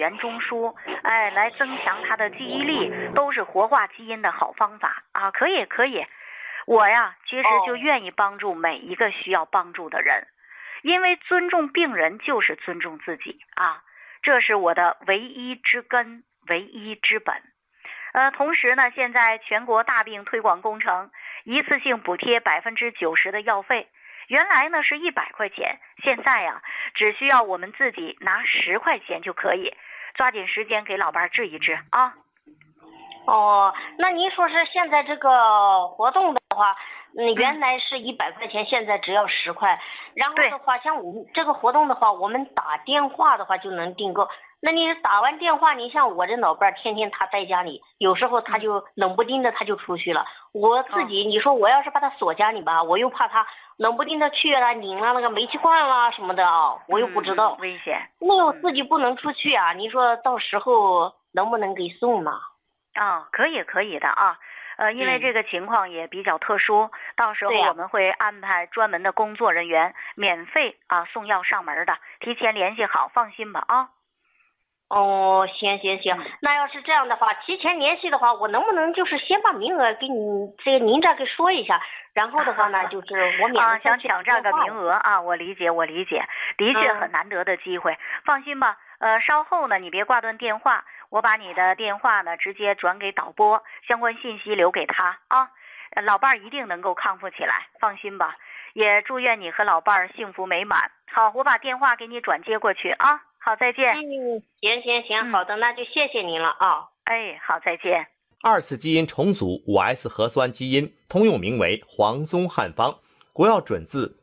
元中枢，来增强他的记忆力，都是活化基因的好方法啊！可以。我呀，其实就愿意帮助每一个需要帮助的人，因为尊重病人就是尊重自己啊，这是我的唯一之根，唯一之本。同时呢，现在全国大病推广工程一次性补贴90%的药费，原来呢是100块钱，现在呀只需要我们自己拿10块钱就可以，抓紧时间给老伴治一治啊。 那您说是现在这个活动的话，原来是100块钱，现在只要10块。然后的话，像我们这个活动的话，我们打电话的话就能订购。那你打完电话，你像我这老伴儿，天天他在家里，有时候他就冷不丁的他就出去了。我自己，你说我要是把他锁家里吧，我又怕他冷不丁的去了，拧了那个煤气罐啦什么的啊，我又不知道， 危险。 那我自己不能出去啊，你说到时候能不能给送呢？ 可以的啊，因为这个情况也比较特殊，到时候我们会安排专门的工作人员免费送药上门的，提前联系好，放心吧啊。 行，那要是这样的话，提前联系的话，我能不能就是先把名额给您这给说一下，然后的话呢，就是我免费想抢这个名额啊，我理解，的确很难得的机会，放心吧。稍后呢，你别挂断电话，我把你的电话呢直接转给导播，相关信息留给他啊。老伴儿一定能够康复起来，放心吧。也祝愿你和老伴儿幸福美满。好，我把电话给你转接过去啊。好，再见。 行，好的，那就谢谢您了啊。 好，再见。 2次基因重组 5S 核酸基因，通用名为黄宗汉方，国药准字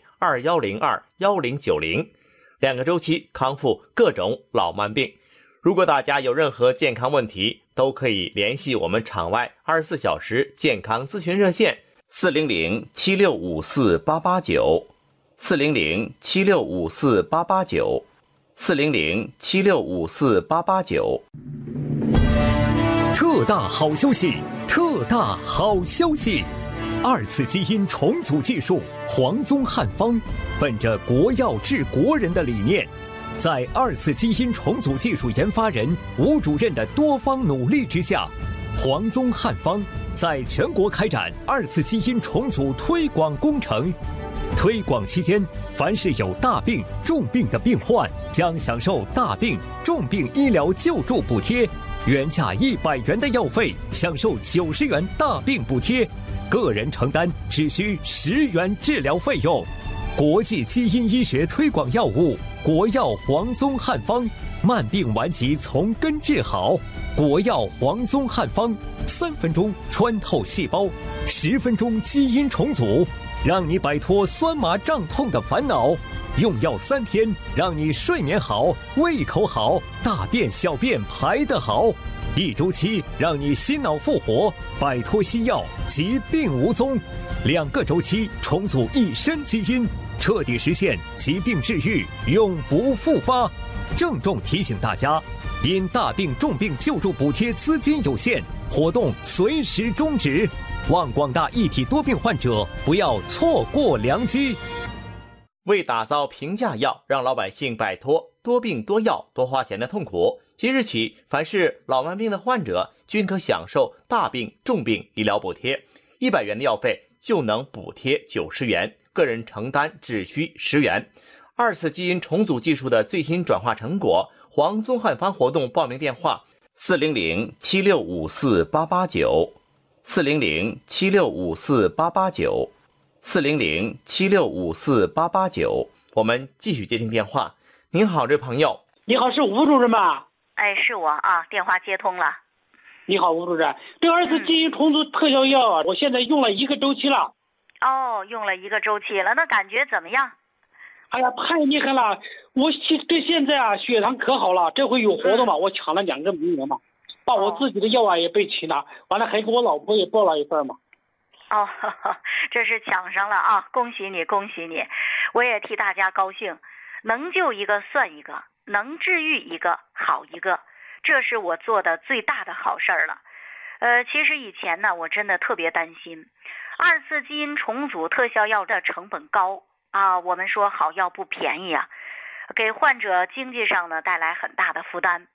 Z21021090，2个周期康复各种老慢病。如果大家有任何健康问题，都可以联系我们场外24小时健康咨询热线400-7654-889 400-7654-889 400-7654-889。 特大好消息！特大好消息！2次基因重组技术黄宗汉方，本着国药治国人的理念，在2次基因重组技术研发人吴主任的多方努力之下，黄宗汉方在全国开展2次基因重组推广工程。推广期间，凡是有大病、重病的病患，将享受大病、重病医疗救助补贴，原价100元的药费享受90元大病补贴，个人承担只需10元治疗费用。国际基因医学推广药物国药黄宗汉方，慢病顽疾从根治好。国药黄宗汉方，3分钟穿透细胞，10分钟基因重组，让你摆脱酸麻胀痛的烦恼。用药3天，让你睡眠好，胃口好，大便小便排得好。1周期，让你心脑复活，摆脱西药，疾病无踪。2个周期，重组一身基因，彻底实现疾病治愈，永不复发。郑重提醒大家，因大病重病救助补贴资金有限，活动随时终止。望广大一体多病患者不要错过良机。 为打造平价药，让老百姓摆脱多病多药多花钱的痛苦，即日起，凡是老慢病的患者均可享受大病重病医疗补贴，100元的药费就能补贴90元，个人承担只需10元。2次基因重组技术的最新转化成果，黄宗汉方活动报名电话400-7654-889 400-7654-889 400-7654-889。我们继续接听电话。您好，这朋友。 你好，是吴主任吗？ 是我啊，电话接通了。 你好，吴主任，这2次基因重组特效药啊，我现在用了1个周期了。 用了1个周期了，那感觉怎么样？ 哎呀，太厉害了！我对现在啊，血糖可好了。这回有活动嘛，我抢了2个名额嘛，把我自己的药啊也备齐了，完了还给我老婆也报了1份嘛。 这是抢上了啊！恭喜你，恭喜你！我也替大家高兴，能救一个算一个，能治愈一个好一个，这是我做的最大的好事儿了。其实以前呢，我真的特别担心2次基因重组特效药的成本高啊，我们说好药不便宜啊，给患者经济上呢带来很大的负担。